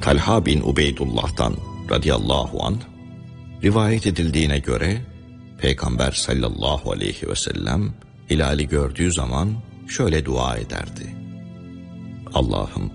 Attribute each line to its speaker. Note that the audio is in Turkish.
Speaker 1: Talha bin Ubeydullah'tan radıyallahu anh, rivayet edildiğine göre Peygamber sallallahu aleyhi ve sellem hilali gördüğü zaman şöyle dua ederdi: Allah'ım,